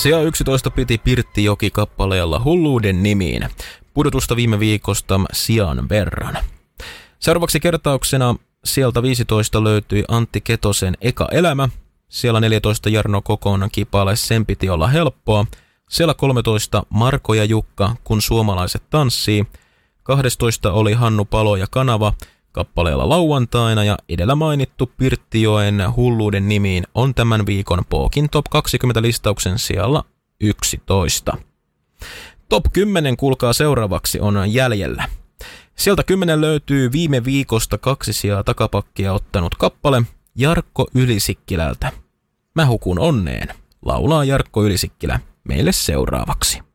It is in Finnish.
Sija 11 piti Pirttijoki kappaleella Hulluuden nimiin. Pudotusta viime viikosta sijan verran. Seuraavaksi kertauksena sieltä 15 löytyi Antti Ketosen Eka elämä. Siellä 14 Jarno Kokon kappale Sen piti olla helppoa. Siellä 13 Marko ja Jukka Kun suomalaiset tanssii. 12 oli Hannu Palo ja Kanava kappaleella Lauantaina ja edellä mainittu Pirttijoen Hulluuden nimiin on tämän viikon Pookin Top 20 listauksen sijalla 11. Top 10 kuulkaa seuraavaksi on jäljellä. Sieltä 10 löytyy viime viikosta 2 sijaa takapakkia ottanut kappale Jarkko Ylisikkilältä. Mä hukun onneen, laulaa Jarkko Ylisikkilä meille seuraavaksi.